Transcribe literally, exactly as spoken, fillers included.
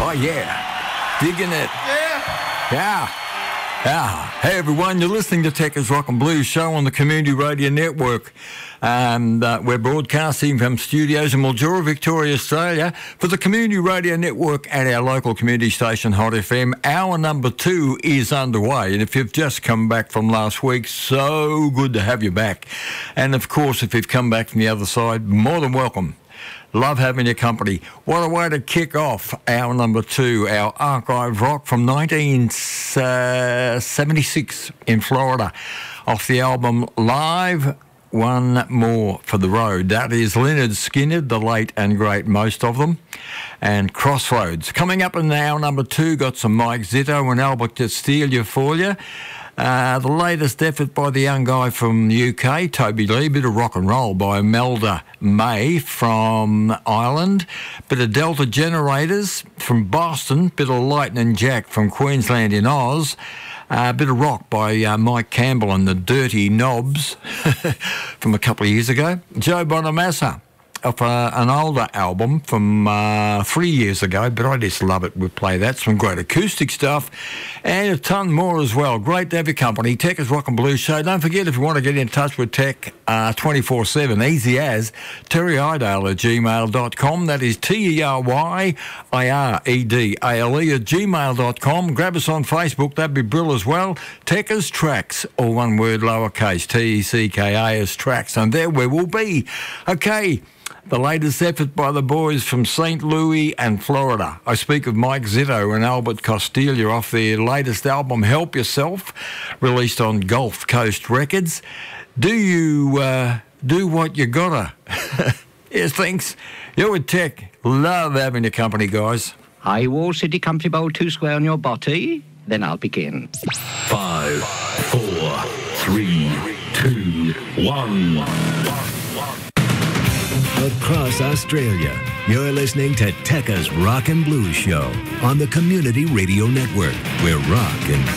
Oh, yeah. Digging it. Yeah. Yeah. Yeah. Hey, everyone. You're listening to Techers Rock and Blues show on the Community Radio Network. And uh, we're broadcasting from studios in Mildura, Victoria, Australia, for the Community Radio Network and our local community station, Hot F M. Hour number two is underway. And if you've just come back from last week, so good to have you back. And, of course, if you've come back from the other side, more than welcome. Love having your company. What a way to kick off hour number two, our archive rock from nineteen seventy-six in Florida, off the album Live, One More for the Road. That is Lynyrd Skynyrd, the late and great, most of them, and Crossroads. Coming up in hour number two, got some Mike Zito and Albert Castiglia for you. Uh, the latest effort by the young guy from the U K, Toby Lee, bit of rock and roll by Melda May from Ireland, bit of Delta Generators from Boston, bit of Lightning Jack from Queensland in Oz, a uh, bit of rock by uh, Mike Campbell and the Dirty Knobs from a couple of years ago, Joe Bonamassa of uh, an older album from uh, three years ago, but I just love it. We play that, some great acoustic stuff, and a ton more as well. Great to have your company. Techers Rock and Blues Show. Don't forget, if you want to get in touch with Tech uh, twenty-four seven, easy as Terry Idale at gmail dot com. That is T E R Y I R E D A L E at gmail dot com. Grab us on Facebook. That'd be brilliant as well. Techers Tracks, all one word, lowercase, T E C K A S Tracks, and there we will be. Okay. The latest effort by the boys from Saint Louis and Florida. I speak of Mike Zito and Albert Castiglia off their latest album, Help Yourself, released on Gulf Coast Records. Do you uh, do what you gotta? Yes, thanks. You're with Tech. Love having your company, guys. High wall, city, country bowl, two square on your body. Then I'll begin. Five, four, three, two, one. Across Australia, you're listening to Techers Rock and Blues Show on the Community Radio Network, where rock and